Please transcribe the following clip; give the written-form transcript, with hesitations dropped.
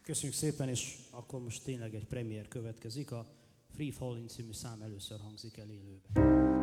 Köszönjük szépen, és akkor most tényleg egy premier következik. A Free Falling című szám először hangzik el élőben.